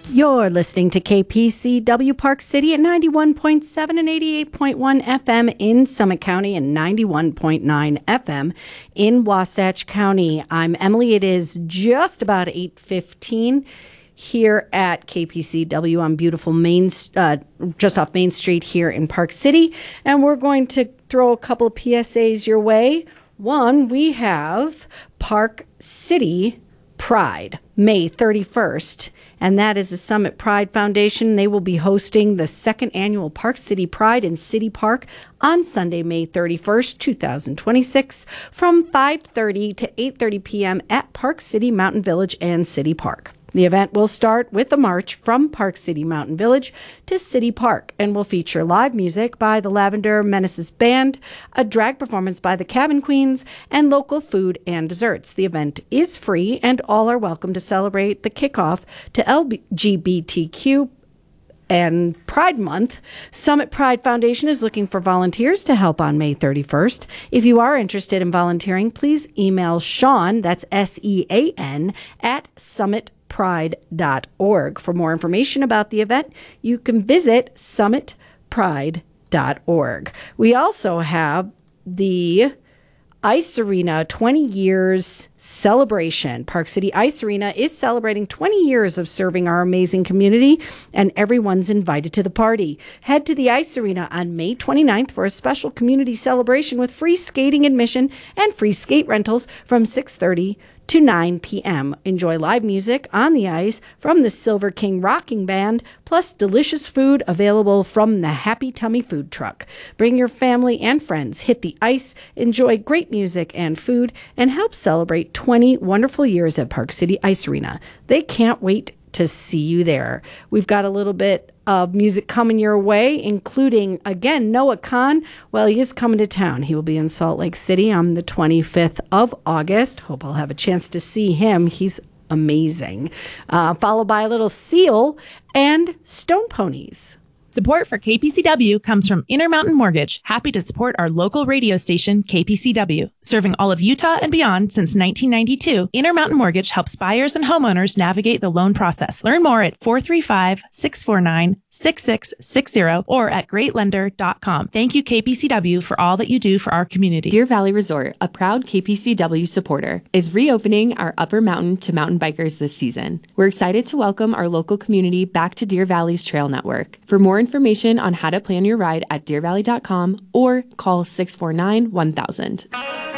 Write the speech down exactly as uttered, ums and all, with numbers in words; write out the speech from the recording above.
You're listening to K P C W Park City at ninety-one point seven and eighty-eight point one F M in Summit County and ninety-one point nine F M in Wasatch County. I'm Emily. It is just about eight fifteen here at K P C W on beautiful Main, uh, just off Main Street here in Park City. And we're going to throw a couple of P S As your way. One, we have Park City Pride, May thirty-first. And that is the Summit Pride Foundation. They will be hosting the second annual Park City Pride in City Park on Sunday, May thirty-first, twenty twenty-six, from five thirty to eight thirty p.m. at Park City Mountain Village and City Park. The event will start with a march from Park City Mountain Village to City Park and will feature live music by the Lavender Menaces Band, a drag performance by the Cabin Queens, and local food and desserts. The event is free and all are welcome to celebrate the kickoff to L G B T Q and Pride Month. Summit Pride Foundation is looking for volunteers to help on May thirty-first. If you are interested in volunteering, please email Sean, that's S E A N, at summit pride dot org. For more information about the event, you can visit summit pride dot org. We also have the Ice Arena twenty years celebration. Park City Ice Arena is celebrating twenty years of serving our amazing community, and everyone's invited to the party. Head to the Ice Arena on May twenty-ninth for a special community celebration with free skating admission and free skate rentals from six thirty to nine p.m. Enjoy live music on the ice from the Silver King Rocking Band, plus delicious food available from the Happy Tummy food truck. Bring your family and friends, hit the ice, enjoy great music and food, and help celebrate twenty wonderful years at Park City Ice Arena. They can't wait to see you there. We've got a little bit of music coming your way, including, again, Noah Kahn. Well, he is coming to town. He will be in Salt Lake City on the twenty-fifth of August. Hope I'll have a chance to see him. He's amazing. Uh, followed by a little Seal and Stone Ponies. Support for K P C W comes from Intermountain Mortgage, happy to support our local radio station, K P C W. Serving all of Utah and beyond since nineteen ninety-two, Intermountain Mortgage helps buyers and homeowners navigate the loan process. Learn more at four three five, six four nine, six six six zero or at great lender dot com. Thank you, K P C W, for all that you do for our community. Deer Valley Resort, a proud K P C W supporter, is reopening our Upper Mountain to Mountain Bikers this season. We're excited to welcome our local community back to Deer Valley's trail network. For more information on how to plan your ride at deer valley dot com or call six four nine, one thousand.